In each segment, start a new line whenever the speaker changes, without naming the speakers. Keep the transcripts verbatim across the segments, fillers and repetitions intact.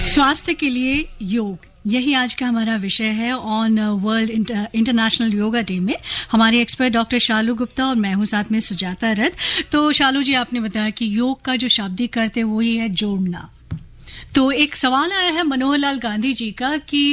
स्वास्थ्य के लिए योग, यही आज का हमारा विषय है on world international yoga day में। हमारे एक्सपर्ट डॉक्टर शालू गुप्ता और मैं हूं साथ में सुजाता रथ। तो शालू जी, आपने बताया कि योग का जो शाब्दिक अर्थ है वही है जोड़ना। तो एक सवाल आया है मनोहर लाल गांधी जी का कि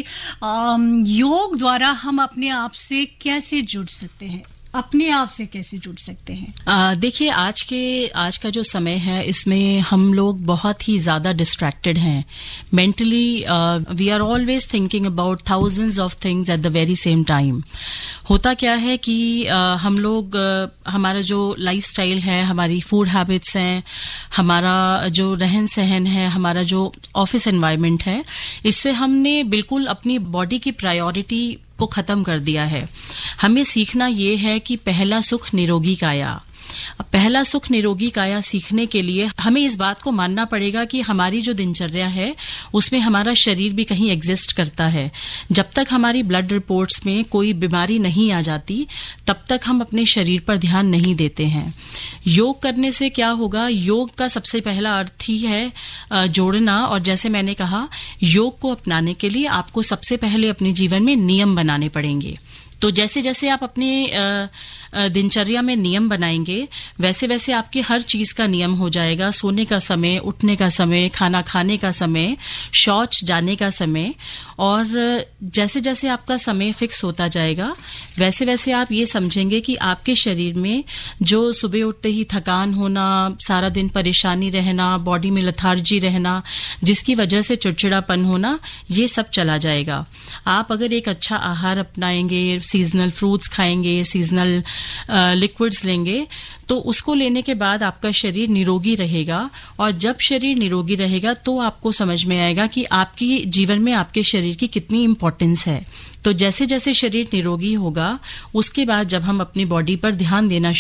योग द्वारा हम अपने आप से कैसे जुड़ सकते हैं, अपने आप से कैसे जुड़ सकते हैं?
देखिए, आज के आज का जो समय है इसमें हम लोग बहुत ही ज्यादा डिस्ट्रैक्टेड हैं mentally. We are always thinking about thousands of things at the very same time. होता क्या है कि uh, हम लोग uh, हमारा जो लाइफस्टाइल है, हमारी फूड हैबिट्स हैं, हमारा जो रहन सहन है, हमारा जो ऑफिस एनवायरनमेंट है, इससे हमने बिल्कुल अपनी बॉडी की प्रायोरिटी को खत्म कर दिया है। हमें सीखना ये है कि पहला सुख निरोगी काया। पहला सुख निरोगी काया सीखने के लिए हमें इस बात को मानना पड़ेगा कि हमारी जो दिनचर्या है उसमें हमारा शरीर भी कहीं एग्जिस्ट करता है। जब तक हमारी ब्लड रिपोर्ट्स में कोई बीमारी नहीं आ जाती तब तक हम अपने शरीर पर ध्यान नहीं देते हैं। योग करने से क्या होगा? योग का सबसे पहला अर्थ ही है जोड़ना। और जैसे मैंने कहा, योग को अपनाने के लिए आपको सबसे पहले अपने जीवन में नियम बनाने पड़ेंगे। तो जैसे जैसे आप अपने दिनचर्या में नियम बनाएंगे वैसे वैसे आपकी हर चीज का नियम हो जाएगा। सोने का समय, उठने का समय, खाना खाने का समय, शौच जाने का समय। और जैसे जैसे आपका समय फिक्स होता जाएगा वैसे वैसे आप ये समझेंगे कि आपके शरीर में जो सुबह उठते ही थकान होना, सारा दिन परेशानी रहना, बॉडी में लथार्जी रहना, जिसकी वजह से चिड़चिड़ापन होना, ये सब चला जाएगा। आप अगर एक अच्छा आहार अपनाएंगे, सीजनल फ्रूट्स खाएंगे, सीजनल लिक्विड्स लेंगे, तो उसको लेने के बाद आपका शरीर निरोगी रहेगा। और जब शरीर निरोगी रहेगा तो आपको समझ में आएगा कि आपकी जीवन में आपके शरीर की कितनी इंपॉर्टेंस है। तो जैसे जैसे शरीर निरोगी होगा उसके बाद जब हम अपनी बॉडी पर ध्यान देना